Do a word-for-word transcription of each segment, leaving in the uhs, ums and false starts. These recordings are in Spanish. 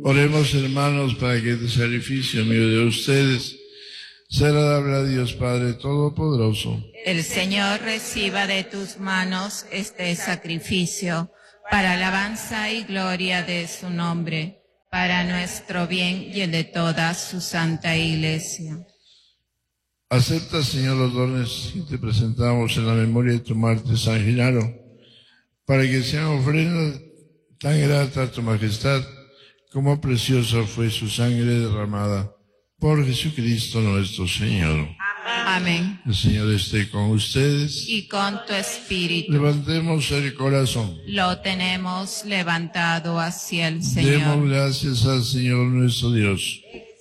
Oremos, hermanos, para que este sacrificio mío de ustedes sea agradable a Dios Padre Todopoderoso. El Señor reciba de tus manos este sacrificio para alabanza y gloria de su nombre, para nuestro bien y el de toda su santa Iglesia. Acepta, Señor, los dones que te presentamos en la memoria de tu mártir San Genaro, para que sean ofrendas tan grata a tu majestad, como preciosa fue su sangre derramada por Jesucristo nuestro Señor. Amén. El Señor esté con ustedes. Y con tu espíritu. Levantemos el corazón. Lo tenemos levantado hacia el Señor. Demos gracias al Señor nuestro Dios.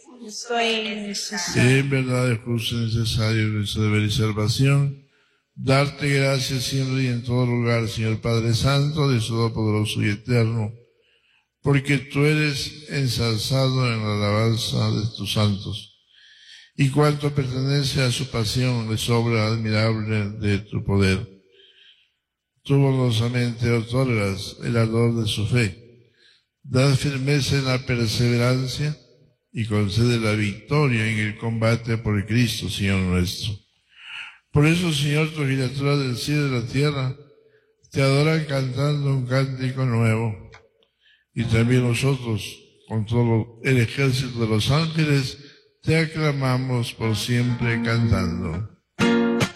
En verdad es justo y necesario nuestro deber y salvación, darte gracias siempre y en todo lugar, Señor Padre Santo, Dios Todopoderoso y Eterno, porque tú eres ensalzado en la alabanza de tus santos, y cuanto pertenece a su pasión es obra admirable de tu poder. Tú bondosamente otorgas el ardor de su fe, das firmeza en la perseverancia y concede la victoria en el combate por Cristo, Señor nuestro. Por eso, Señor, tu criatura del cielo y de la tierra te adoran cantando un cántico nuevo. Y también nosotros, con todo el ejército de los ángeles, te aclamamos por siempre cantando.